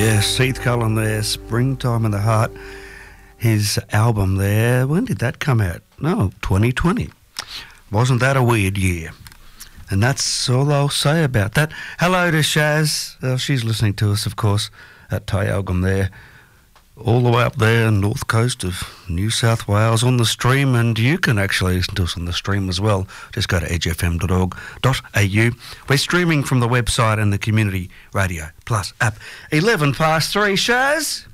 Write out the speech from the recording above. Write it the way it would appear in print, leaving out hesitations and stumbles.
Yes, Heath Cullen there, Springtime in the Heart. His album there, when did that come out? No, 2020. Wasn't that a weird year? And that's all I'll say about that. Hello to Shaz. She's listening to us, of course, at Tyalgum there. All the way up there on the north coast of New South Wales on the stream, and you can actually listen to us on the stream as well. Just go to edgefm.org.au. We're streaming from the website and the Community Radio Plus app. 11 past 3, Shaz.